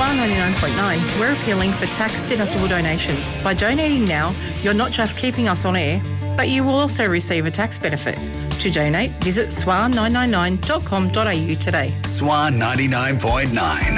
SWAR 99.9, we're appealing for tax-deductible donations. By donating now, you're not just keeping us on air, but you will also receive a tax benefit. To donate, visit swar999.com.au today. SWAR 99.9.